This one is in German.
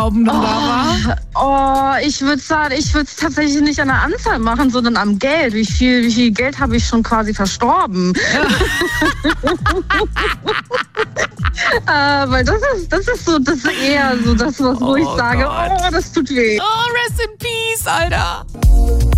Glauben dann da war? Ich würde sagen, ich würde es tatsächlich nicht an der Anzahl machen, sondern am Geld. Wie viel Geld habe ich schon quasi verstorben? Weil das ist eher so das, wo ich sage, Gott. das tut weh. Oh, rest in peace, Alter.